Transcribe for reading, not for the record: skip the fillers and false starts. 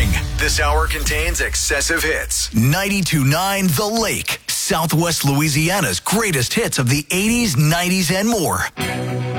Warning. This hour contains excessive hits. 92.9 The Lake. Southwest Louisiana's greatest hits of the 80s, 90s, and more.